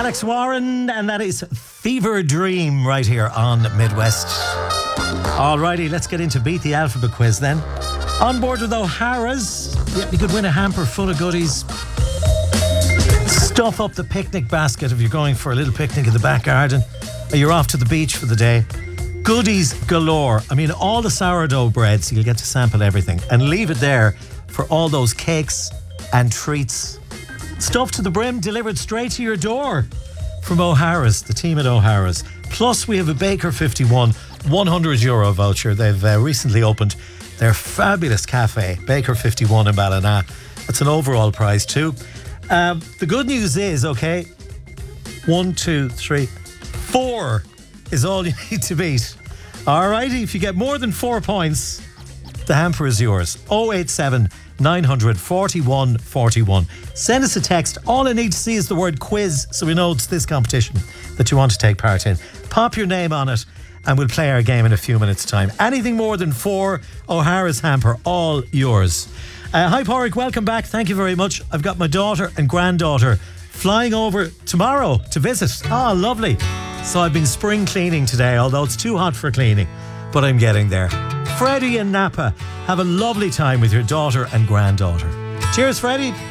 Alex Warren, and that is Fever Dream right here on Midwest. Alrighty, let's get into Beat the Alphabet quiz then. On board with O'Hara's, you could win a hamper full of goodies. Stuff up the picnic basket if you're going for a little picnic in the back garden, or you're off to the beach for the day. Goodies galore. I mean, all the sourdough bread, so you'll get to sample everything. And leave it there for all those cakes and treats. Stuff to the brim delivered straight to your door from O'Hara's, the team at O'Hara's. Plus, we have a Baker 51 €100 voucher. They've recently opened their fabulous cafe, Baker 51 in Ballina. That's an overall prize too. The good news is, okay, 1, 2, 3, 4 is all you need to beat. Alrighty, if you get more than 4 points, the hamper is yours. 087 900 41 41. Send us a text. All I need to see is the word quiz, so we know it's this competition that you want to take part in. Pop your name on it and we'll play our game in a few minutes' time. Anything more than 4, O'Hara's hamper, all yours. Hi Pádraig, welcome back. Thank you very much. I've got my daughter and granddaughter flying over tomorrow to visit. Ah, lovely. So I've been spring cleaning today, although it's too hot for cleaning, but I'm getting there. Freddie and Napa, have a lovely time with your daughter and granddaughter. Cheers, Freddie.